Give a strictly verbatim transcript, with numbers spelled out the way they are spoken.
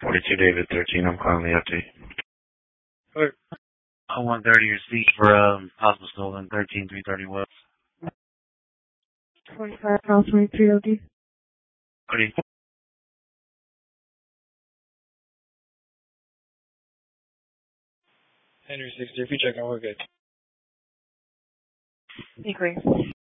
forty-two David thirteen, I'm calling the update. Alright. On one thirty, your seat for um, possible stolen, thirteen three thirty West. twenty-five pounds, twenty-three O D. Okay. Henry sixty, if you check out, we're good. Agree.